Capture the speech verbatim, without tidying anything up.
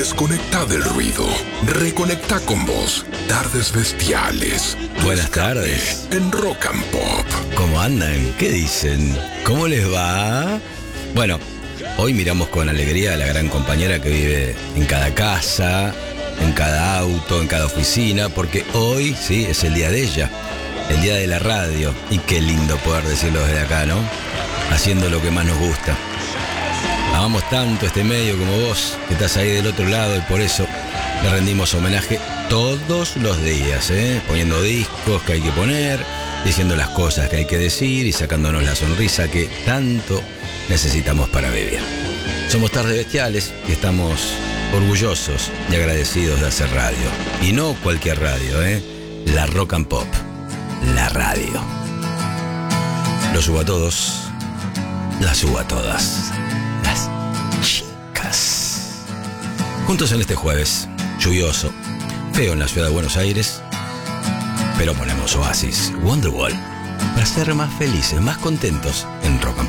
Desconecta del ruido. Reconecta con vos. Tardes Bestiales. Buenas tardes. En Rock and Pop. ¿Cómo andan? ¿Qué dicen? ¿Cómo les va? Bueno, hoy miramos con alegría a la gran compañera que vive en cada casa, en cada auto, en cada oficina, porque hoy, sí, es el día de ella, el día de la radio. Y qué lindo poder decirlo desde acá, ¿no? Haciendo lo que más nos gusta. Amamos tanto este medio como vos, que estás ahí del otro lado, y por eso le rendimos homenaje todos los días, ¿eh? Poniendo discos que hay que poner, diciendo las cosas que hay que decir y sacándonos la sonrisa que tanto necesitamos para vivir. Somos Tardes Bestiales y estamos orgullosos y agradecidos de hacer radio. Y no cualquier radio, ¿eh? La Rock and Pop, la radio. Lo subo a todos, la subo a todas. Las chicas. Juntos en este jueves, lluvioso, feo en la ciudad de Buenos Aires, pero ponemos Oasis, Wonderwall, para ser más felices, más contentos en Rock and Pop.